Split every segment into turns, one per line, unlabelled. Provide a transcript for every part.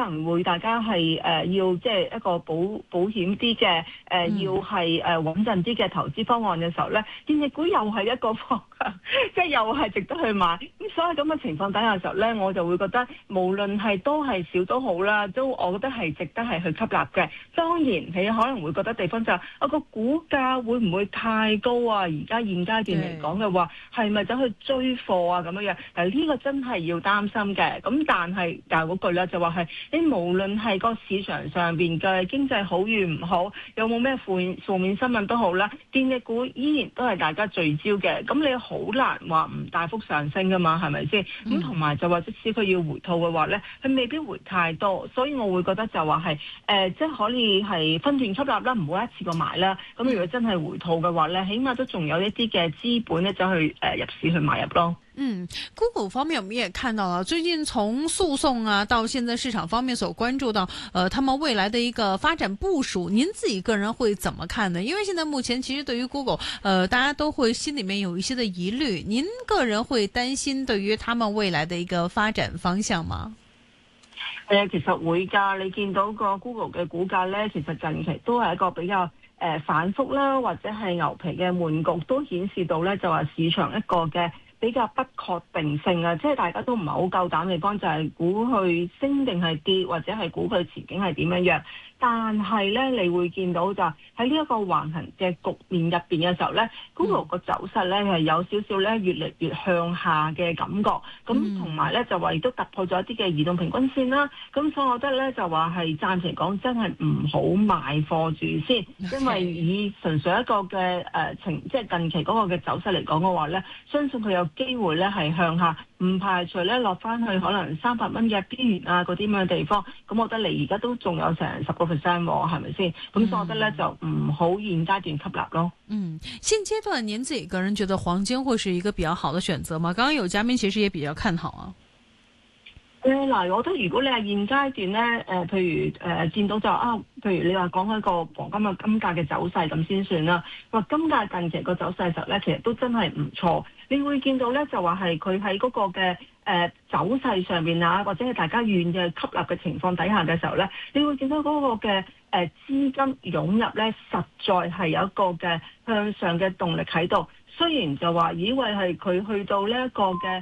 能會大家係要即係一個保險啲嘅要係穩陣啲嘅投資方案嘅時候咧，電力股又係一個方向，即係又係值得去買。咁所以咁嘅情況底下嘅時候咧，我就會覺得無論係多係少都好啦，都我覺得係值得係去吸納嘅。當然你可能會覺得地方就係個股價會唔會太高啊？而家現階段嚟講嘅話，係咪走去追貨啊咁樣樣？但係呢個真係要擔心嘅。咁但係嗰句咧就話係你無論係個市場上邊嘅經濟好與唔好，有冇咩負面新聞都好啦，電力股依然都係大家聚焦嘅。咁你好難話唔大幅上升噶嘛，係咪先？咁同埋就話即使佢要回吐嘅話咧，佢未必回太多，所以我會覺得就話係即係可以係分段吸納啦，唔好一次過買啦。咁如果真係回吐嘅話咧，起碼都仲有一啲嘅資本咧走去入市去買入咯。
Google 方面我們也看到了，最近從訴訟啊到現在市場方面所關注到，他們未來的一個發展部署，您自己個人會怎麼看呢？因為現在目前其實對於 Google，大家都會心裏面有一些的疑慮，您個人會擔心對於他們未來的一個發展方向嗎？
其實會㗎，你見到個 Google 嘅股價咧，其實近期都係一個比較反覆啦，或者係牛皮嘅悶局，都顯示到咧就話市場一個嘅比較不確定性啊，即係大家都唔係好夠膽地方，就係估佢升定係跌，或者係估佢前景係點樣樣。但係咧，你會見到就喺呢一個橫行嘅局面入邊嘅時候咧，Google 個走勢咧係有少少咧越嚟越向下嘅感覺，咁同埋咧就話亦都突破咗一啲嘅移動平均線啦。咁所以我覺得咧就話係暫時講真係唔好賣貨住先，因為以純粹一個嘅即係近期嗰個嘅走勢嚟講嘅話咧，相信佢有機會咧係向下，唔排除咧落翻去可能300蚊嘅邊緣啊嗰啲咁嘅地方。咁我覺得你而家都仲有成10%，係咪先？咁所以我覺得咧就唔好現階段吸納咯。
現階段您自己個人覺得黃金會是一個比較好的選擇嗎？剛剛有嘉賓其實也比較看好啊。
嗱，我覺得如果你係現階段咧，譬如見到就譬如你話講開個黃金嘅金價嘅走勢咁先算啦。話金價近期個走勢實咧，其實都真係唔錯。你會見到咧，就話係佢喺嗰個嘅走勢上面啊，或者係大家願意吸納嘅情況底下嘅時候咧，你會見到嗰個嘅資金湧入咧，實在係有一個嘅向上嘅動力喺度。雖然就話以為係佢去到呢一個嘅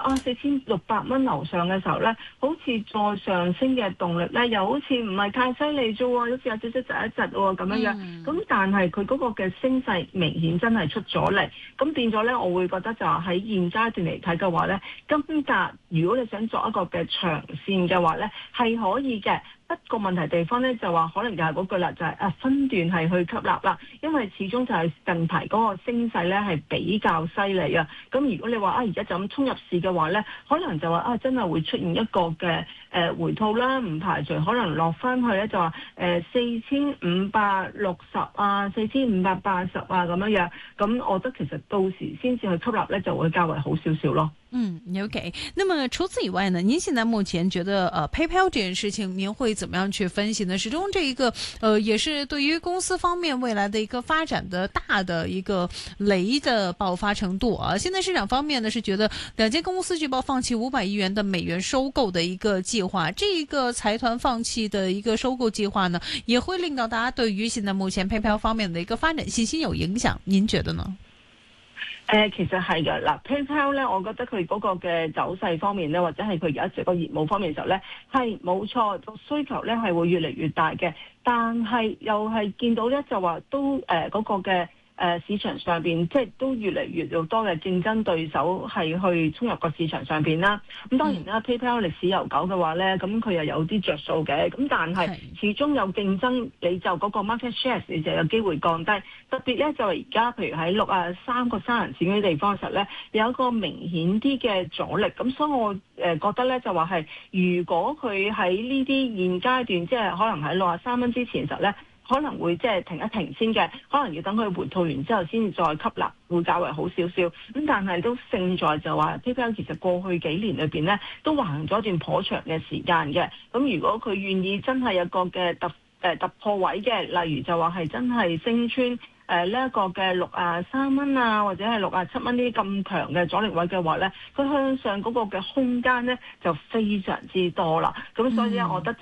4600蚊樓上嘅時候咧，好似再上升嘅動力咧，又好似唔係太犀利啫喎，好似有少少窒一窒喎咁樣樣。咁但係佢嗰個嘅升勢明顯真係出咗嚟，咁變咗咧，我會覺得就話喺現階段嚟睇嘅話咧，金價如果你想作一個嘅長線嘅話咧，係可以嘅。一個問題地方咧就話可能就係嗰句啦，就係分段係去吸納啦，因為始終就係近排嗰個升勢咧係比較犀利啊。咁如果你話而家就咁衝入市嘅話咧，可能就話真係會出現一個嘅回吐啦，唔排除可能落翻去咧就話4560啊、4580啊咁樣樣。咁我覺得其實到時先至去吸納咧就會較為好少少咯。
OK。那麼除此以外呢，您現在目前覺得PayPal 這件事情，您會怎麼樣去分析呢？始終這一個也是對於公司方面未來的一個發展的大的一個雷的爆發程度啊。現在市場方面呢是覺得兩間公司據報放棄500億元的美元收購的一個計劃，這一個財團放棄的一個收購計劃呢，也會令到大家對於現在目前 PayPal 方面的一個發展信心有影響。您覺得呢？
其實係嘅，嗱 PayPal 咧，我覺得佢嗰個嘅走勢方面咧，或者係佢而家成個業務方面嘅時候咧，係冇錯，個需求咧係會越嚟越大嘅，但係又係見到咧就話都嗰個嘅市場上邊，即係都越嚟越多嘅競爭對手係去衝入個市場上邊啦。咁當然啦，PayPal 歷史悠久嘅話咧，咁佢又有啲着數嘅。咁但係始終有競爭，你就嗰個 market share 你就有機會降低。特別咧就係而家，譬如喺63個三人線嗰啲地方嘅時候咧，有一個明顯啲嘅阻力。咁所以我覺得咧就話係，如果佢喺呢啲現階段，即係可能喺63蚊之前嘅時候咧，可能會即係停一停先嘅，可能要等佢回吐完之後先再吸納，會較為好少少。咁但係都勝在就話 PayPal 其實過去幾年裏邊咧都橫行咗一段頗長嘅時間嘅。咁如果佢願意真係有個嘅突破位嘅，例如就話係真係升穿呢一個嘅63蚊啊，或者係67蚊呢啲咁強嘅阻力位嘅話咧，佢向上嗰個嘅空間咧就非常之多啦。咁所以咧，我覺得